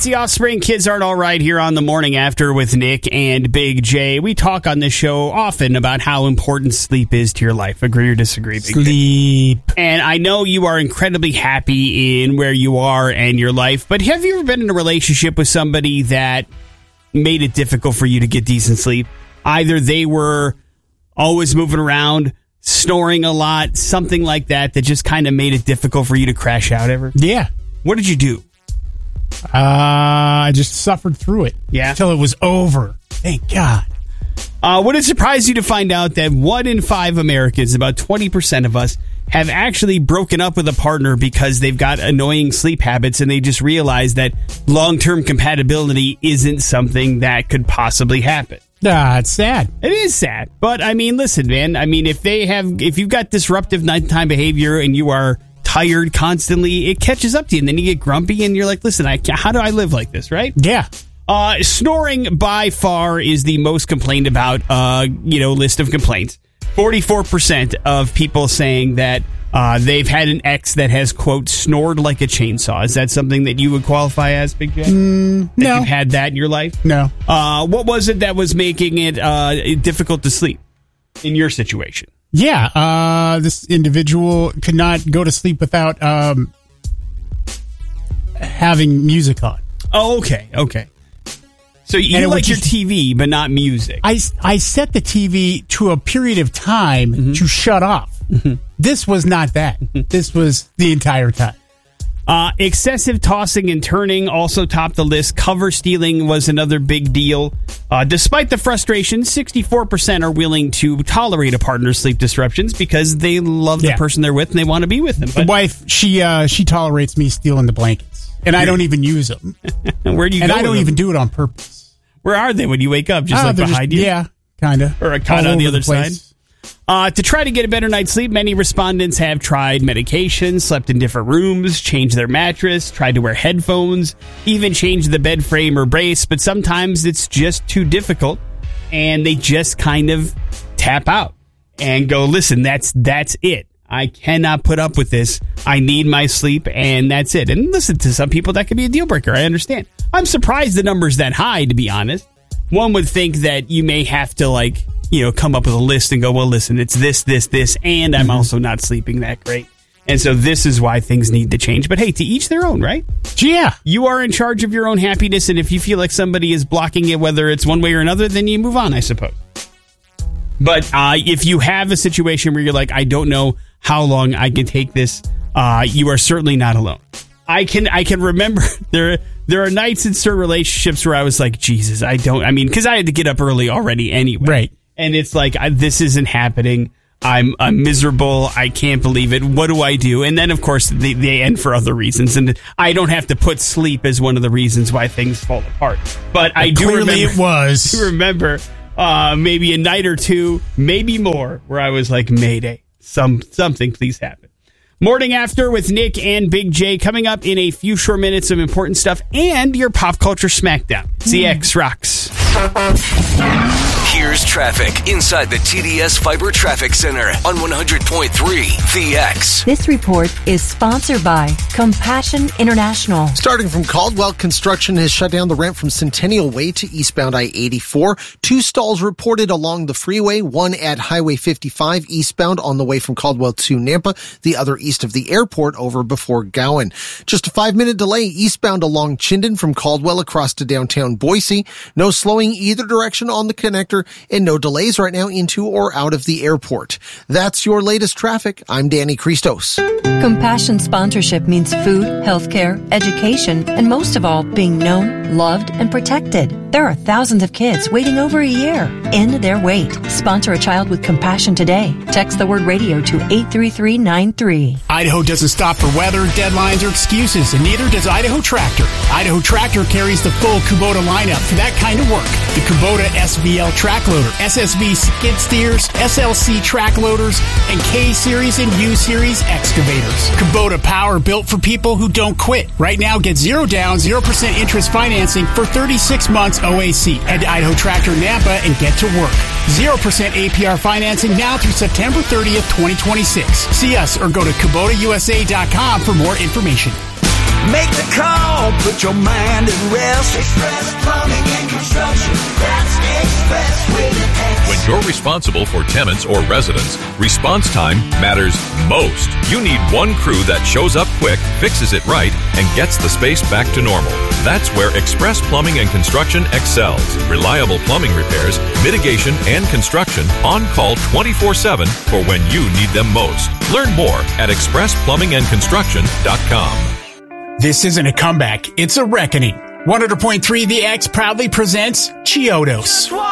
The Offspring, Kids Aren't All Right, here on The Morning After with Nick and Big J. We talk on this show often about how important sleep is to your life. Agree or disagree, Big Sleep. J? And I know you are incredibly happy in where you are and your life, but have you ever been in a relationship with somebody that made it difficult for you to get decent sleep? Either they were always moving around, snoring a lot, something like that just kind of made it difficult for you to crash out ever? Yeah. What did you do? I just suffered through it. Yeah. Until it was over. Thank God. Would it surprise you to find out that 1 in 5 Americans, about 20% of us, have actually broken up with a partner because they've got annoying sleep habits and they just realize that long-term compatibility isn't something that could possibly happen? It's sad. It is sad. But, I mean, listen, man. I mean, if you've got disruptive nighttime behavior and you are tired constantly, it catches up to you, and then you get grumpy, and you're like, listen, how do I live like this, right? Yeah. Snoring by far is the most complained about, list of complaints. 44% of people saying that they've had an ex that has, quote, snored like a chainsaw. Is that something that you would qualify as, Big J? No. You've had that in your life? No. What was it that was making it difficult to sleep in your situation? Yeah, this individual could not go to sleep without having music on. Oh, okay. So you like your TV, but not music. I set the TV to a period of time to shut off. This was not that. This was the entire time. Excessive tossing and turning also topped the list. Cover stealing was another big deal. Despite the frustration, 64% are willing to tolerate a partner's sleep disruptions because they love the person they're with and they want to be with them. The wife, she tolerates me stealing the blankets, and I don't even use them. Where do you? And go I don't even do it on purpose. Where are they when you wake up? Just behind you? Yeah, kind of. Or kind of on the other side? To try to get a better night's sleep, many respondents have tried medication, slept in different rooms, changed their mattress, tried to wear headphones, even changed the bed frame or brace, but sometimes it's just too difficult, and they just kind of tap out and go, listen, that's it. I cannot put up with this. I need my sleep, and that's it. And listen, to some people, that could be a deal breaker. I understand. I'm surprised the number's that high, to be honest. One would think that you may have to, come up with a list and go, well, listen, it's this, and I'm also not sleeping that great. And so this is why things need to change. But hey, to each their own, right? Yeah. You are in charge of your own happiness, and if you feel like somebody is blocking it, whether it's one way or another, then you move on, I suppose. But if you have a situation where you're like, I don't know how long I can take this, you are certainly not alone. I can remember there are nights in certain relationships where I was like, Jesus, because I had to get up early already anyway. Right. And it's like, this isn't happening. I'm miserable. I can't believe it. What do I do? And then, of course, they end for other reasons. And I don't have to put sleep as one of the reasons why things fall apart. But I do remember. Clearly it was. I remember maybe a night or two, maybe more, where I was like, Mayday. Something please happen. Morning After with Nick and Big J coming up in a few short minutes of important stuff and your pop culture smackdown. ZX rocks. Here's traffic inside the TDS Fiber Traffic Center on 100.3 The X. This report is sponsored by Compassion International. Starting from Caldwell, construction has shut down the ramp from Centennial Way to eastbound I-84. 2 stalls reported along the freeway, one at Highway 55 eastbound on the way from Caldwell to Nampa, the other east of the airport over before Gowan. Just a 5-minute delay eastbound along Chinden from Caldwell across to downtown Boise. No slowing either direction on the connector and no delays right now into or out of the airport. That's your latest traffic. I'm Danny Christos. Compassion sponsorship means food, healthcare, education, and most of all, being known, loved, and protected. There are thousands of kids waiting over a year. End their wait. Sponsor a child with compassion today. Text the word radio to 83393. Idaho doesn't stop for weather, deadlines, or excuses, and neither does Idaho Tractor. Idaho Tractor carries the full Kubota lineup for that kind of work. The Kubota SVL track loader, SSV skid steers, SLC track loaders, and K-Series and U-Series excavators. Kubota power built for people who don't quit. Right now, get 0 down, 0% interest financing for 36 months OAC. Head to Idaho Tractor Nampa and get to work. 0% APR financing now through September 30th, 2026. See us or go to KubotaUSA.com for more information. Make the call. blood, put your mind at rest. Express Plumbing and Construction, that's Express with an X. When you're responsible for tenants or residents, response time matters most. You need one crew that shows up quick, fixes it right, and gets the space back to normal. That's where Express Plumbing and Construction excels. Reliable plumbing repairs, mitigation, and construction on call 24/7 for when you need them most. Learn more at expressplumbingandconstruction.com. This isn't a comeback, it's a reckoning. 100.3 The X proudly presents Chiodos.